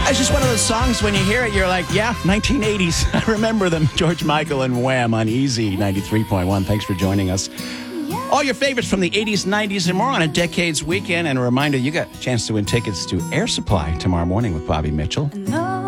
It's just one of those songs when you hear it, you're like, yeah, 1980s. I remember them. George Michael and Wham on Easy 93.1. Thanks for joining us. All your favorites from the 80s, 90s, and more on a Decades weekend. And a reminder, you got a chance to win tickets to Air Supply tomorrow morning with Bobby Mitchell.